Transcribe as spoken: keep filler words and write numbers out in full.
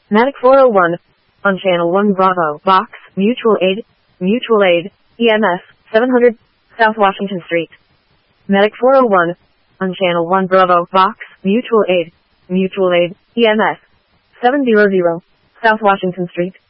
Medic four oh one, on Channel one Bravo, Box, Mutual Aid, Mutual Aid, E M S, seven hundred, South Washington Street. Medic four oh one, on Channel one Bravo, Box, Mutual Aid, Mutual Aid, E M S, seven hundred, South Washington Street.